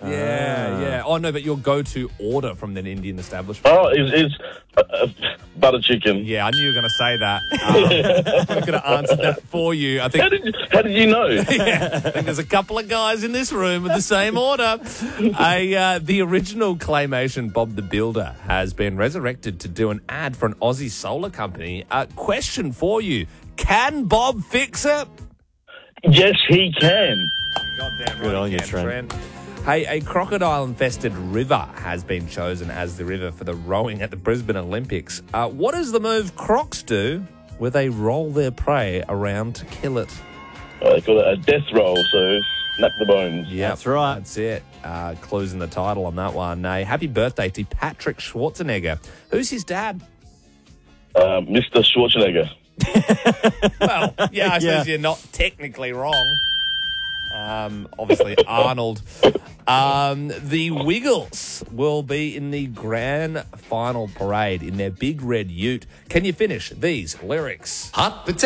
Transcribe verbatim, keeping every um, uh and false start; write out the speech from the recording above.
Yeah, yeah. Oh, no, but your go-to order from an Indian establishment. Oh, it's, it's uh, uh, butter chicken. Yeah, I knew you were going to say that. Um, I'm going to answer that for you. I think. How did, how did you know? Yeah, I think there's a couple of guys in this room with the same order. A, uh, the original claymation Bob the Builder has been resurrected to do an ad for an Aussie solar company. Uh, question for you. Can Bob fix it? Yes, he can. Goddamn Good right on he you, can, Trent. Hey, a crocodile-infested river has been chosen as the river for the rowing at the Brisbane Olympics. Uh, what does the move Crocs do where they roll their prey around to kill it? Uh, they call it a death roll, so snap the bones. Yep, That's right. That's it. Uh, clues in the title on that one. Uh, happy birthday to Patrick Schwarzenegger. Who's his dad? Uh, Mister Schwarzenegger. Well, yeah, I suppose Yeah. you're not technically wrong. Um, obviously, Arnold. Um, the Wiggles will be in the grand final parade in their big red ute. Can you finish these lyrics? Hot potato.